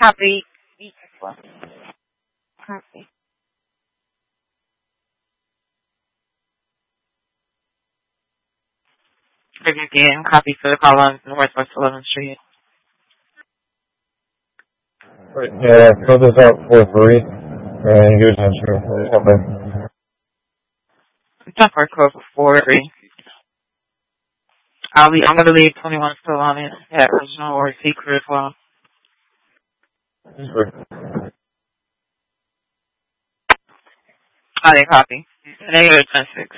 Copy. Copy. Again, copy for the call on Northwest 11th Street. Right, yeah, fill this out for free. And give it to us. Something. It's not for code for free. I'm gonna leave 21 still on it. Yeah, original or secret as well. I didn't copy. Negative 10-6.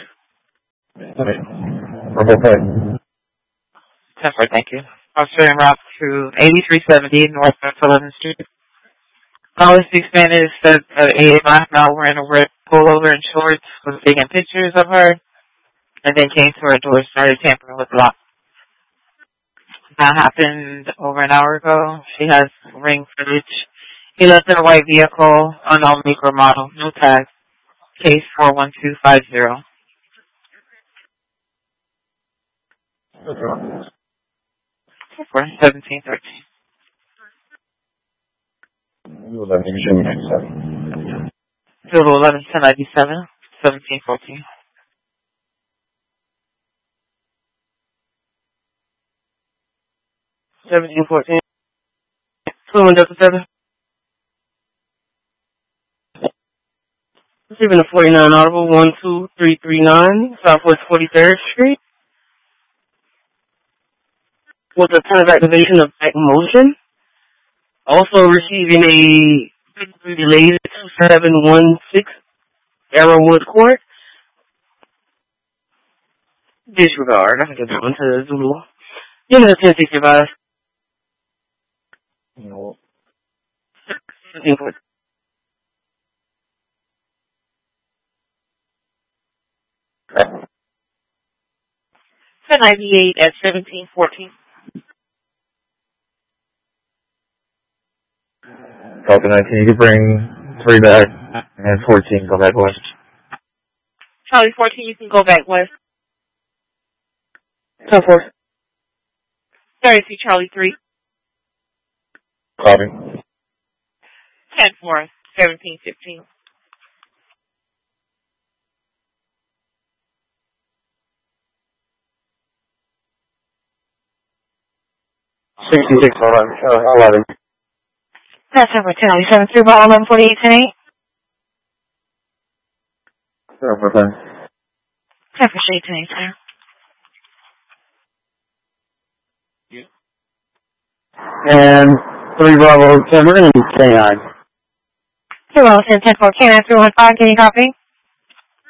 Okay. 10-4, thank you. Officer en route to 8370 Northwest 11th Street. Policy expanded said a black male wearing a red pullover and shorts was taking pictures of her and then came to her door and started tampering with the lock. That happened over an hour ago. She has ring footage. He left in a white vehicle, unknown make or model, no tag. Case 41250. For 1713. Total 11 1097 1714. Fluent Delta 7. Receiving a 49 audible 12339 Southwest 43rd Street. With a time of activation of back motion. Also receiving a delayed 2716 Arrowwood Court. Disregard. I can get that one to Zulu. Unit of 1065. No. 1098 at 1714. Falcon 19, you can bring 3 back, and 14 go back west. Charlie 14, you can go back west. 10-4. 33 Charlie 3. Copy. 10-4, 1715. Hold on, 11. That's over 1097 through ball 1148 10-8. 10-4. 10 for shade 10-8, sir. And 3 Bravo 10, we're going to be K9. 2 10-4, K9 315, can you copy?